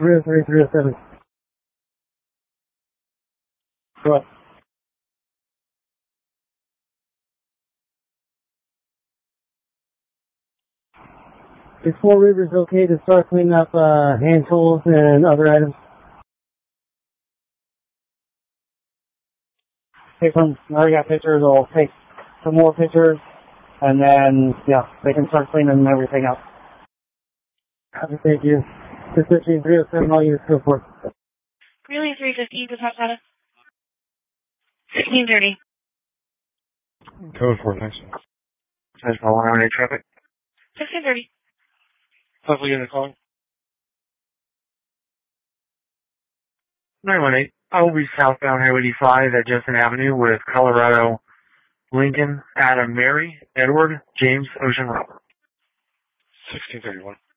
303, 307. Go ahead. Is Four Rivers okay to start cleaning up hand tools and other items? Take some, I already got pictures, I'll take some more pictures, and then, yeah, they can start cleaning everything up. Thank you. 213, 307, all units go for it. Really, 350, the top data. 1630. Code 4, thanks. That's my 108 traffic. 1630. Hopefully you're calling. 918. I will be southbound Highway 85 at Justin Avenue with Colorado, Lincoln, Adam, Mary, Edward, James, Ocean Road. 1631.